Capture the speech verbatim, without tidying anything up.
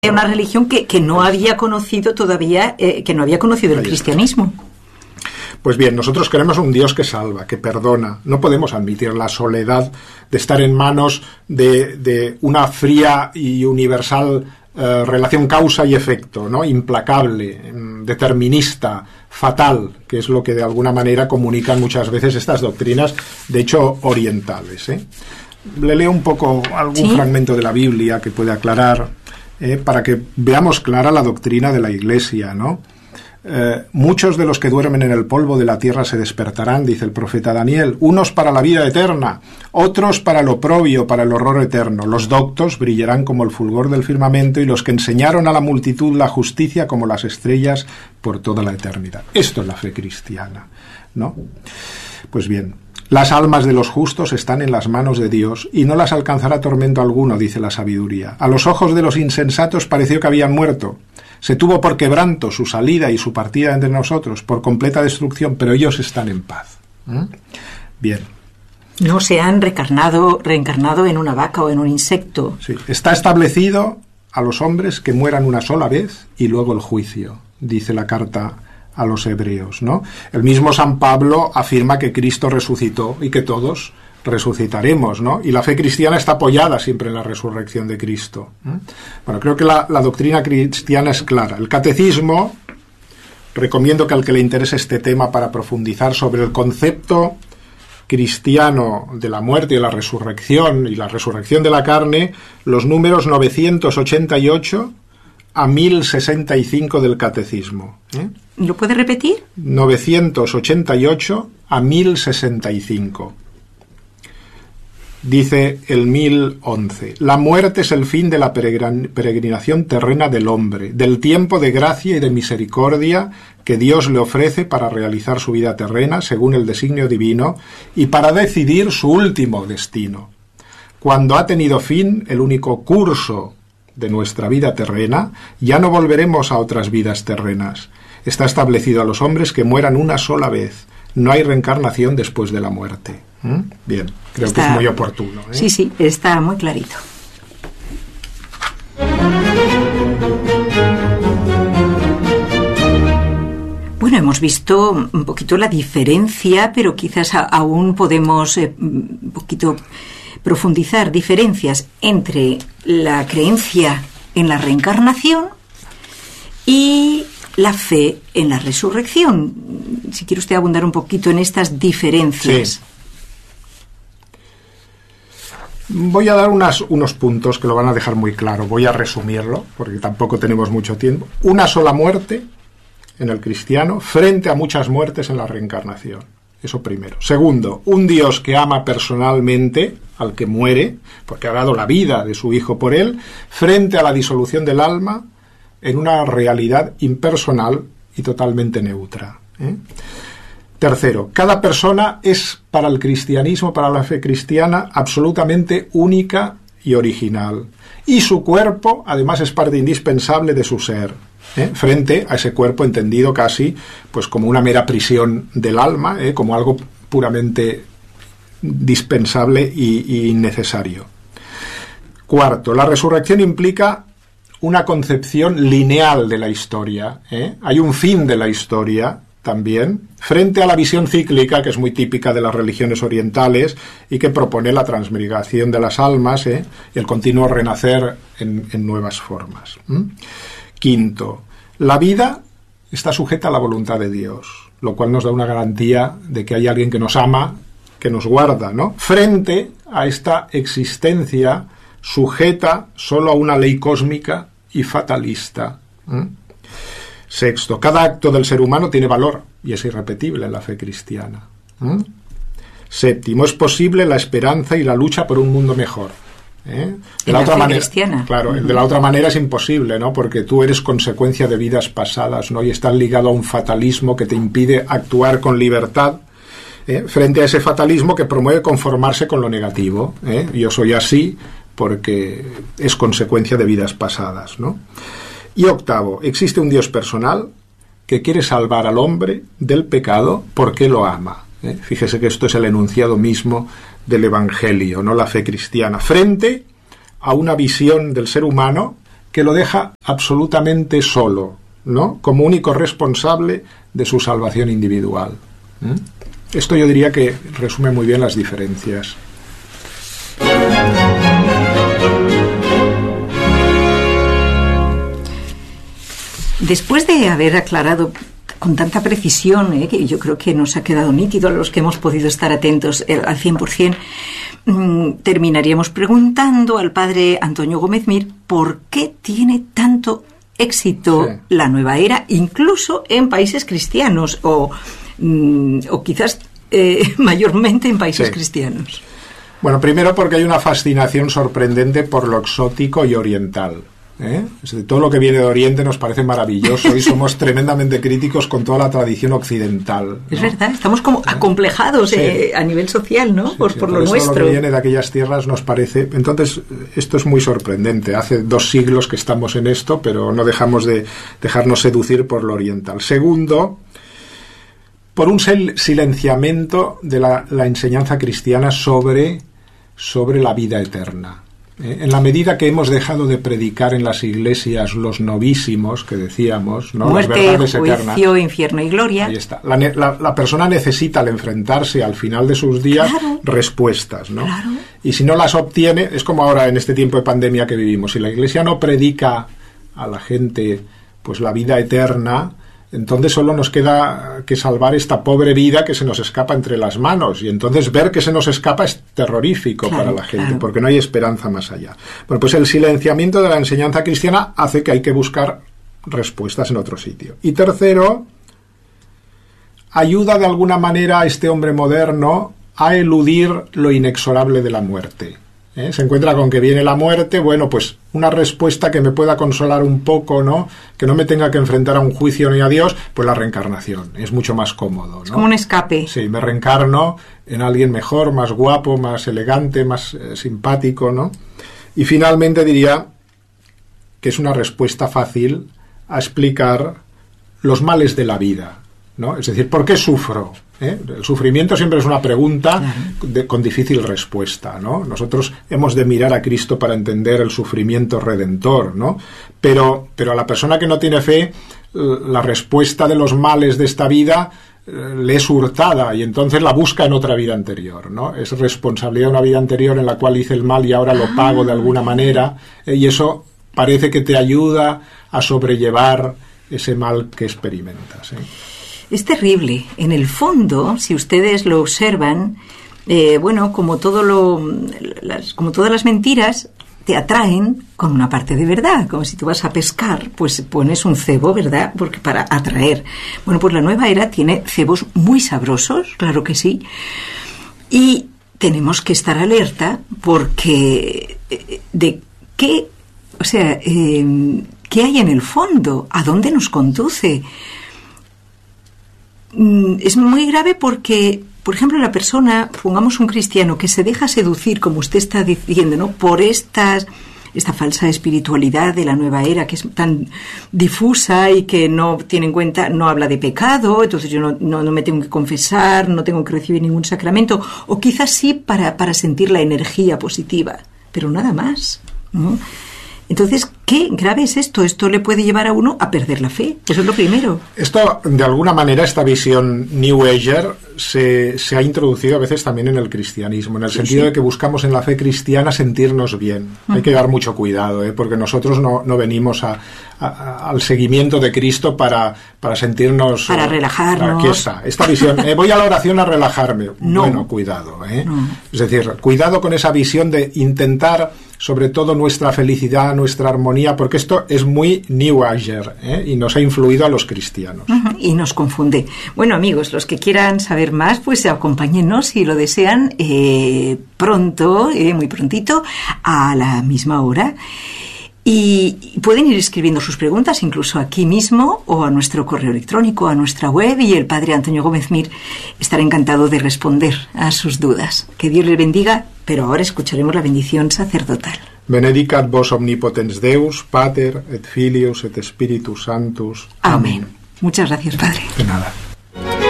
Una religión que, que no había conocido todavía, eh, que no había conocido el cristianismo. Pues bien, nosotros queremos un Dios que salva, que perdona. No podemos admitir la soledad de estar en manos de, de una fría y universal eh, relación causa y efecto, ¿no? Implacable, determinista, fatal, que es lo que de alguna manera comunican muchas veces estas doctrinas, de hecho orientales, ¿eh? Le leo un poco algún ¿Sí? fragmento de la Biblia que puede aclarar, eh, para que veamos clara la doctrina de la Iglesia, ¿no? Eh, muchos de los que duermen en el polvo de la tierra se despertarán, dice el profeta Daniel, unos para la vida eterna, otros para el oprobio, para el horror eterno. Los doctos brillarán como el fulgor del firmamento y los que enseñaron a la multitud la justicia como las estrellas por toda la eternidad. Esto es la fe cristiana, ¿no? Pues bien, las almas de los justos están en las manos de Dios y no las alcanzará tormento alguno, dice la sabiduría. A los ojos de los insensatos pareció que habían muerto. Se tuvo por quebranto su salida y su partida entre nosotros, por completa destrucción, pero ellos están en paz. ¿Mm? Bien. No se han reencarnado, reencarnado en una vaca o en un insecto. Sí. Está establecido a los hombres que mueran una sola vez y luego el juicio, dice la carta a los hebreos, ¿no? El mismo San Pablo afirma que Cristo resucitó y que todos resucitaremos, ¿no? Y la fe cristiana está apoyada siempre en la resurrección de Cristo. ¿Mm? Bueno, creo que la, la doctrina cristiana es clara. El catecismo, recomiendo que al que le interese este tema para profundizar sobre el concepto cristiano de la muerte y la resurrección y la resurrección de la carne, los números novecientos ochenta y ocho a mil sesenta y cinco del catecismo. ¿Eh? ¿Lo puede repetir? novecientos ochenta y ocho a mil sesenta y cinco. Dice el mil once, la muerte es el fin de la peregrinación terrena del hombre, del tiempo de gracia y de misericordia que Dios le ofrece para realizar su vida terrena según el designio divino y para decidir su último destino. Cuando ha tenido fin el único curso de nuestra vida terrena, ya no volveremos a otras vidas terrenas. Está establecido a los hombres que mueran una sola vez. No hay reencarnación después de la muerte. ¿Mm? Bien, creo está, que es muy oportuno, ¿eh? Sí, sí, está muy clarito. Bueno, hemos visto un poquito la diferencia, pero quizás a, aún podemos eh, un poquito profundizar diferencias entre la creencia en la reencarnación y la fe en la resurrección. Si quiere usted abundar un poquito en estas diferencias. Sí. Voy a dar unas, unos puntos que lo van a dejar muy claro. Voy a resumirlo, porque tampoco tenemos mucho tiempo. Una sola muerte en el cristiano frente a muchas muertes en la reencarnación. Eso primero. Segundo, un Dios que ama personalmente al que muere, porque ha dado la vida de su Hijo por él, frente a la disolución del alma en una realidad impersonal y totalmente neutra. ¿eh? Tercero, cada persona es para el cristianismo, para la fe cristiana, absolutamente única y original. Y su cuerpo, además, es parte indispensable de su ser, ¿eh? frente a ese cuerpo entendido casi pues como una mera prisión del alma, ¿eh? como algo puramente dispensable y, y innecesario. Cuarto, la resurrección implica una concepción lineal de la historia. ¿eh? Hay un fin de la historia también, frente a la visión cíclica, que es muy típica de las religiones orientales y que propone la transmigración de las almas ¿eh? y el continuo renacer en, en nuevas formas. ¿Mm? Quinto, la vida está sujeta a la voluntad de Dios, lo cual nos da una garantía de que hay alguien que nos ama, que nos guarda, ¿no? Frente a esta existencia sujeta solo a una ley cósmica y fatalista. ¿Mm? Sexto, cada acto del ser humano tiene valor y es irrepetible en la fe cristiana. ¿Mm? Séptimo, es posible la esperanza y la lucha por un mundo mejor. ¿eh? De la, la otra fe manera, cristiana. Claro, uh-huh. de la otra manera es imposible, ¿no? Porque tú eres consecuencia de vidas pasadas, ¿no? Y estás ligado a un fatalismo que te impide actuar con libertad. ¿eh? Frente a ese fatalismo que promueve conformarse con lo negativo. ¿eh? Yo soy así porque es consecuencia de vidas pasadas, ¿no? Y octavo, existe un Dios personal que quiere salvar al hombre del pecado porque lo ama. ¿eh? Fíjese que esto es el enunciado mismo del Evangelio, no la fe cristiana, frente a una visión del ser humano que lo deja absolutamente solo, ¿no? Como único responsable de su salvación individual. ¿Mm? Esto yo diría que resume muy bien las diferencias. Después de haber aclarado con tanta precisión, ¿eh? que yo creo que nos ha quedado nítido a los que hemos podido estar atentos eh, al cien por ciento, mmm, terminaríamos preguntando al padre Antonio Gómez Mir por qué tiene tanto éxito sí. la nueva era, incluso en países cristianos, o, mmm, o quizás eh, mayormente en países sí. cristianos. Bueno, primero porque hay una fascinación sorprendente por lo exótico y oriental. ¿Eh? Todo lo que viene de Oriente nos parece maravilloso y somos tremendamente críticos con toda la tradición occidental, ¿no? Es verdad, estamos como acomplejados sí. eh, a nivel social, ¿no? Sí, por, sí, por por lo eso nuestro. Lo que viene de aquellas tierras nos parece... Entonces, esto es muy sorprendente. Hace dos siglos que estamos en esto, pero no dejamos de dejarnos seducir por lo oriental. Segundo, por un silenciamiento de la, la enseñanza cristiana sobre, sobre la vida eterna. En la medida que hemos dejado de predicar en las iglesias los novísimos, que decíamos, ¿no? Muerte, las verdades juicio, eternas, infierno y gloria. Ahí está. La, la, la persona necesita, al enfrentarse al final de sus días, claro. respuestas, ¿no? Claro. Y si no las obtiene, es como ahora en este tiempo de pandemia que vivimos. Si la iglesia no predica a la gente pues la vida eterna, entonces solo nos queda que salvar esta pobre vida que se nos escapa entre las manos, y entonces ver que se nos escapa es terrorífico claro, para la gente, claro. porque no hay esperanza más allá. Bueno, pues el silenciamiento de la enseñanza cristiana hace que hay que buscar respuestas en otro sitio. Y tercero, ayuda de alguna manera a este hombre moderno a eludir lo inexorable de la muerte. ¿Eh? Se encuentra con que viene la muerte, bueno, pues una respuesta que me pueda consolar un poco, ¿no? Que no me tenga que enfrentar a un juicio ni a Dios, pues la reencarnación. Es mucho más cómodo, ¿no? Es como un escape. Sí, me reencarno en alguien mejor, más guapo, más elegante, más eh, simpático, ¿no? Y finalmente diría que es una respuesta fácil a explicar los males de la vida, ¿no? Es decir, ¿por qué sufro? ¿Eh? El sufrimiento siempre es una pregunta claro. de, con difícil respuesta, ¿no? Nosotros hemos de mirar a Cristo para entender el sufrimiento redentor, ¿no? Pero, pero a la persona que no tiene fe, la respuesta de los males de esta vida eh, le es hurtada y entonces la busca en otra vida anterior, ¿no? Es responsabilidad de una vida anterior en la cual hice el mal y ahora lo pago de alguna manera, eh, y eso parece que te ayuda a sobrellevar ese mal que experimentas, ¿eh? Es terrible. En el fondo, si ustedes lo observan, eh, bueno, como todo lo, las, como todas las mentiras, te atraen con una parte de verdad. Como si tú vas a pescar, pues pones un cebo, ¿verdad? Porque para atraer. Bueno, pues la nueva era tiene cebos muy sabrosos, claro que sí. Y tenemos que estar alerta porque de qué, o sea, eh, qué hay en el fondo, a dónde nos conduce. Es muy grave porque, por ejemplo, la persona, pongamos un cristiano, que se deja seducir, como usted está diciendo, ¿no? Por estas, esta falsa espiritualidad de la nueva era que es tan difusa y que no tiene en cuenta, no habla de pecado, entonces yo no, no, no me tengo que confesar, no tengo que recibir ningún sacramento, o quizás sí para, para sentir la energía positiva, pero nada más, ¿no? Entonces, qué grave es esto. Esto le puede llevar a uno a perder la fe. Eso es lo primero. Esto, de alguna manera, esta visión New Ager se, se ha introducido a veces también en el cristianismo, en el sí, sentido sí. de que buscamos en la fe cristiana sentirnos bien. Uh-huh. Hay que dar mucho cuidado, ¿eh? Porque nosotros no, no venimos a, a, al seguimiento de Cristo para, para sentirnos... Para uh, relajarnos. Aquí está. Esta visión, eh, voy a la oración a relajarme. No. Bueno, cuidado, ¿eh? No. Es decir, cuidado con esa visión de intentar... sobre todo nuestra felicidad, nuestra armonía, porque esto es muy New Ager, ¿eh? Y nos ha influido a los cristianos. Uh-huh, y nos confunde. Bueno, amigos, los que quieran saber más, pues acompáñennos, si lo desean, eh, pronto, eh, muy prontito, a la misma hora. Y pueden ir escribiendo sus preguntas incluso aquí mismo o a nuestro correo electrónico, a nuestra web, y el padre Antonio Gómez Mir estará encantado de responder a sus dudas. Que Dios les bendiga, pero ahora escucharemos la bendición sacerdotal. Benedicat vos omnipotens Deus, Pater, et Filius, et Spiritus Sanctus. Amén. Muchas gracias, Padre. De nada.